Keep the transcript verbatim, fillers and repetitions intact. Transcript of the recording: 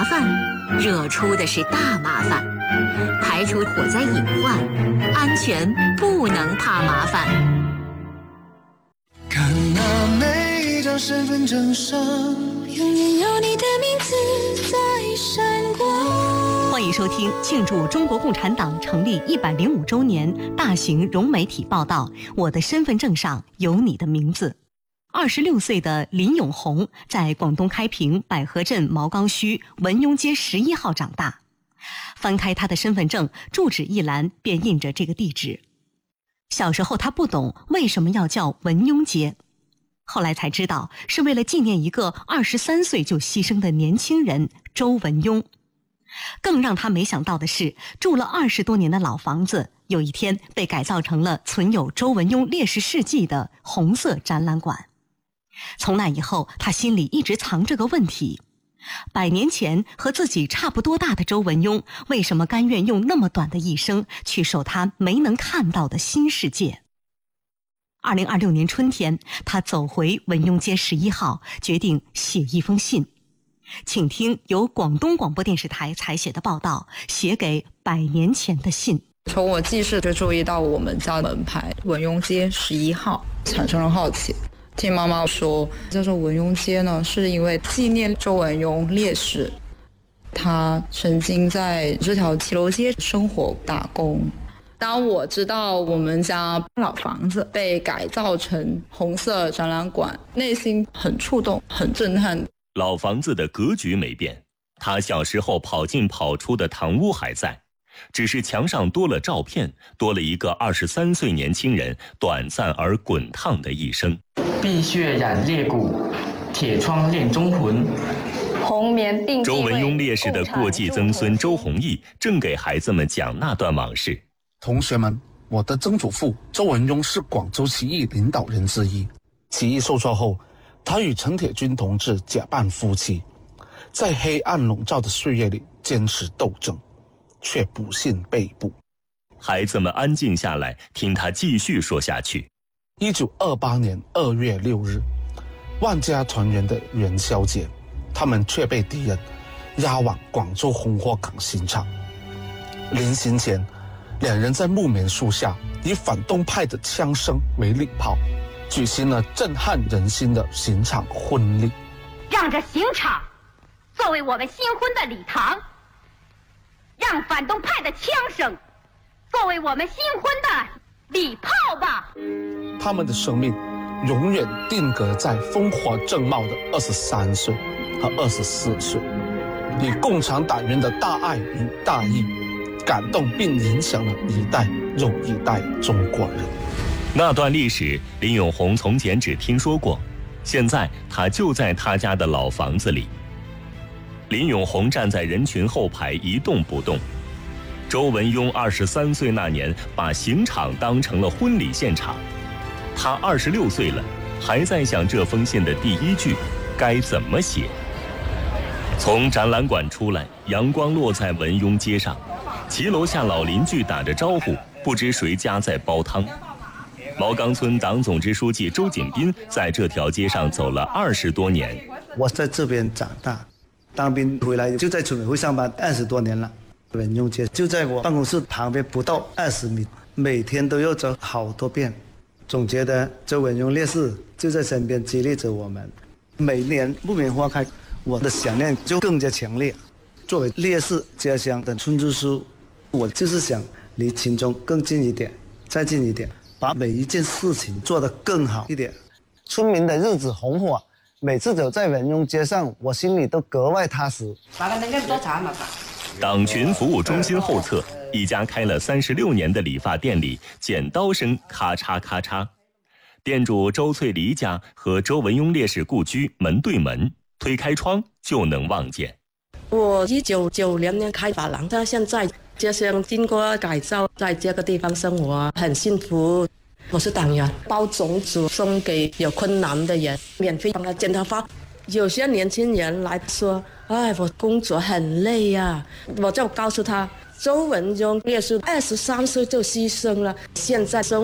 烦，惹出的是大麻烦。排除火灾隐患，安全不能怕麻烦。 看那每张身份证上，永远有你的名字在闪光。 欢迎收听庆祝中国共产党成立一百零五周年大型融媒体报道《我的身份证上有你的名字》。二十六岁的林永红在广东开平百合镇毛岗区文庸街十一号长大。翻开他的身份证，住址一栏便印着这个地址。小时候他不懂为什么要叫文庸街，后来才知道是为了纪念一个二十三岁就牺牲的年轻人周文庸。更让他没想到的是，住了二十多年的老房子，有一天被改造成了存有周文庸烈士事迹的红色展览馆。从那以后，他心里一直藏着个问题：百年前和自己差不多大的周文庸，为什么甘愿用那么短的一生去守他没能看到的新世界？二零二六年春天，他走回文庸街十一号，决定写一封信。请听由广东广播电视台采写的报道，写给百年前的信。 从我记事就注意到我们家门牌文庸街十一号，产生了好奇。听妈妈说，叫做文庸街呢，是因为纪念周文庸烈士，他曾经在这条骑楼街生活打工。当我知道我们家老房子被改造成红色展览馆，内心很触动，很震撼。 老房子的格局没变，他小时候跑进跑出的堂屋还在，只是墙上多了照片，多了一个二十三岁年轻人短暂而滚烫的一生。 碧血染裂骨，铁窗炼忠魂。 红棉定周文庸烈士的过继曾孙周弘毅正给孩子们讲那段往事。 同学们，我的曾祖父周文庸是广州起义领导人之一。起义受挫后，他与陈铁军同志假扮夫妻，在黑暗笼罩的岁月里坚持斗争，却不幸被捕。 孩子们安静下来，听他继续说下去。 一九二八年二月六日，万家团圆的元宵节，他们却被敌人押往广州红火港刑场。临行前，两人在木棉树下以反动派的枪声为礼炮，举行了震撼人心的刑场婚礼。 让这刑场作为我们新婚的礼堂，让反动派的枪声作为我们新婚的礼炮吧。 他们的生命永远定格在风华正茂的二十三岁和二十四岁，以共产党员的大爱与大义感动并影响了一代又一代中国人。 那段历史，林永红从前只听说过，现在他就在他家的老房子里。林永红站在人群后排一动不动。周文庸二十三岁那年，把刑场当成了婚礼现场。他二十六岁了，还在想这封信的第一句该怎么写。从展览馆出来，阳光落在文庸街上，骑楼下老邻居打着招呼，不知谁家在煲汤。毛岗村党总支书记周锦斌在这条街上走了二十多年。 我在这边长大，当兵回来就在村委会上班二十多年了。文庸街就在我办公室旁边不到二十米，每天都要走好多遍。总觉得周文庸烈士就在身边激励着我们。每年木棉花开，我的想念就更加强烈。作为烈士家乡的村支书，我就是想离群众更近一点，再近一点，把每一件事情做得更好一点。村民的日子红火，每次走在文庸街上，我心里都格外踏实。 党群服务中心后侧，一家开了三十六年的理发店里，剪刀声咔嚓咔嚓。店主周翠梨家和周文庸烈士故居门对门，推开窗就能望见。 我一九九零年开发廊，到现在家乡经过改造，在这个地方生活很幸福。我是党员，包种子送给有困难的人，免费帮他剪头发。有些年轻人来说，哎，我工作很累呀、啊，我就告诉他，周文庸烈士二十三岁就牺牲了，现在生